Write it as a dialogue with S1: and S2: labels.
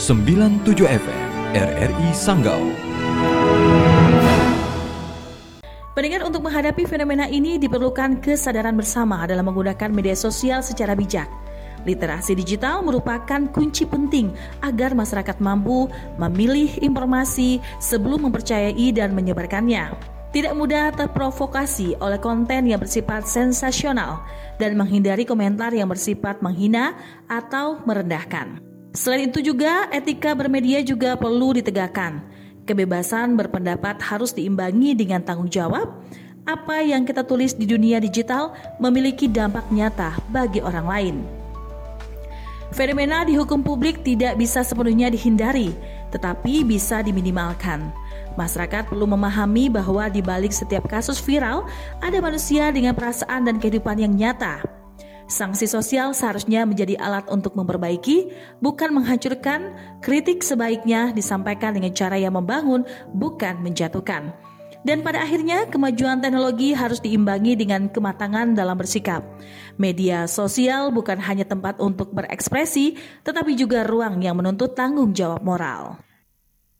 S1: 97 FM RRI Sanggau.
S2: Pendengar, untuk menghadapi fenomena ini diperlukan kesadaran bersama dalam menggunakan media sosial secara bijak. Literasi digital merupakan kunci penting agar masyarakat mampu memilih informasi sebelum mempercayai dan menyebarkannya. Tidak mudah terprovokasi oleh konten yang bersifat sensasional dan menghindari komentar yang bersifat menghina atau merendahkan. Selain itu juga, etika bermedia juga perlu ditegakkan. Kebebasan berpendapat harus diimbangi dengan tanggung jawab. Apa yang kita tulis di dunia digital memiliki dampak nyata bagi orang lain. Fenomena di hukum publik tidak bisa sepenuhnya dihindari, tetapi bisa diminimalkan. Masyarakat perlu memahami bahwa di balik setiap kasus viral ada manusia dengan perasaan dan kehidupan yang nyata. Sanksi sosial seharusnya menjadi alat untuk memperbaiki, bukan menghancurkan. Kritik sebaiknya disampaikan dengan cara yang membangun, bukan menjatuhkan. Dan pada akhirnya, kemajuan teknologi harus diimbangi dengan kematangan dalam bersikap. Media sosial bukan hanya tempat untuk berekspresi, tetapi juga ruang yang menuntut tanggung jawab moral.